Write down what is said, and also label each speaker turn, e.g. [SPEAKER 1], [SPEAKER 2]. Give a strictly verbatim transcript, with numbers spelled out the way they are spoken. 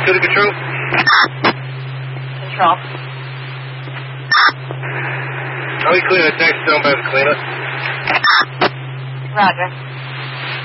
[SPEAKER 1] to the control.
[SPEAKER 2] Control.
[SPEAKER 1] How are you clear that taxi down by the cleanup?
[SPEAKER 2] Roger.